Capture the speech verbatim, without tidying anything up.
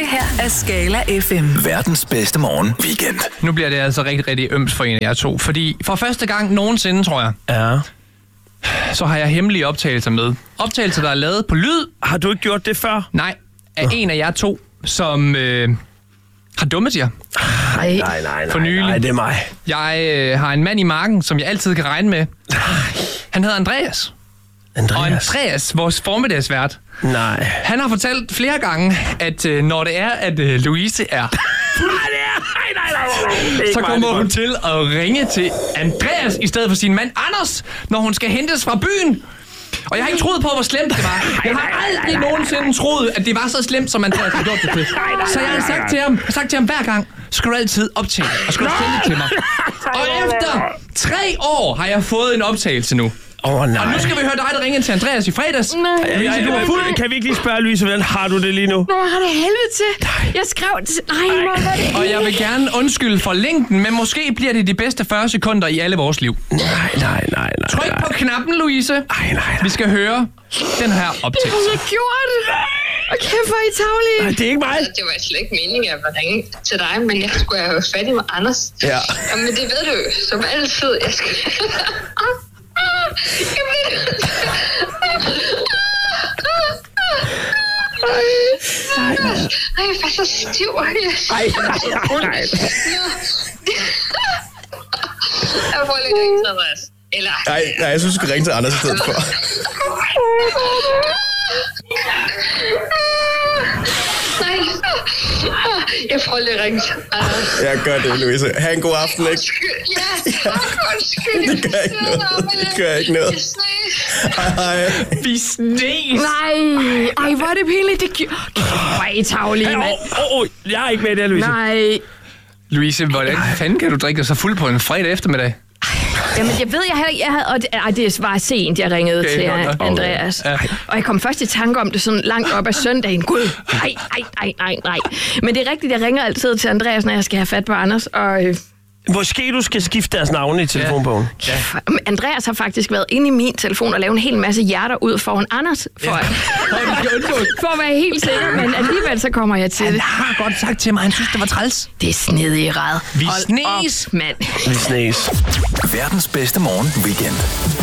her er Skala F M. Verdens bedste morgen weekend. Nu bliver det altså rigtig, rigtig ømt for en af jer to. Fordi for første gang nogensinde, tror jeg, Ja. så har jeg hemmelige optagelser med. Optagelser, der er lavet på lyd. Har du ikke gjort det før? Nej, af en af jer to, som øh, har dummet jer. Nej, nej, nej, For nylig. nej, det er mig. Jeg øh, har en mand i marken, som jeg altid kan regne med. Han hedder Andreas. Andreas. Og Andreas, vores formiddagsvært, Nej. han har fortalt flere gange, at øh, når det er, at øh, Louise er... så kommer hun til at ringe til Andreas i stedet for sin mand Anders, når hun skal hentes fra byen. Og jeg har ikke troet på, hvor slemt det var. Jeg har aldrig nogensinde troet, at det var så slemt, som Andreas har gjort det til. Så jeg har sagt til ham, sagt til ham hver gang, skal du altid optage og skal du sende det til mig. Og efter tre år har jeg fået en optagelse nu. Åh, oh, nej. Og nu skal vi høre dig, der ringer til Andreas i fredags. Nej. Louise, du er fuld. Kan vi ikke lige spørge, Louise, hvordan har du det lige nu? Nej, jeg har det helvede til. Jeg skrev til... Nej, hvor var det... Og jeg vil gerne undskylde for længden, men måske bliver det de bedste fyrre sekunder i alle vores liv. Nej, nej, nej, nej. Tryk på knappen, Louise. Nej, nej, nej. Vi skal høre den her Jeg optagelse. har gjort det. Og kæft, hvor er I tavlige. Nej, det er ikke mig. Det var slet ikke meningen, at jeg ville ringe til dig, men jeg skulle have fat i med Anders. Ja. Jamen, det ved du jo, som altid. Jeg skal... Ej, jeg er faktisk så stiv. Nej, nej, nej. Jeg får lige ringe til Andreas. Eller... Nej, nej, jeg synes, du skal ringe til Anders i stedet for. Nej. Jeg får lige ringe til Anders. Jeg gør det, Louise. Ha' en god aften, ikke? Ja, tak. Undskyld. Det gør ikke noget. Det gør ikke noget. Hej, hej. Vi snes. Nej. Ej, hvor er det pinligt. Det gjorde... Kæft, hvor er I tavlige, Åh, mand. åh, åh, jeg er ikke med der, Louise. Nej. Louise, hvordan fanden kan du drikke dig så fuld på en fredag eftermiddag? Jamen, jeg ved, jeg havde... Jeg havde og det, ej, det var sent, jeg ringede Okay, til godt nok. Andreas. Ja. Og jeg kom først i tanke om det sådan langt op ad søndagen. Gud, nej, nej, nej, nej, nej. Men det er rigtigt, jeg ringer altid til Andreas, når jeg skal have fat på Anders. Og øh, Måske du skal skifte deres navne i telefonbogen. Ja. Andreas har faktisk været inde i min telefon og lavet en hel masse hjerter ud foran Anders. For, Ja. at, Du skal undgå. for at være helt sikker, men alligevel så kommer jeg til Han det. har godt sagt til mig, han synes, det var træls. Det er snedig i rad. Vi Hold snes. op, mand. Vi snes. Verdens bedste morgen weekend.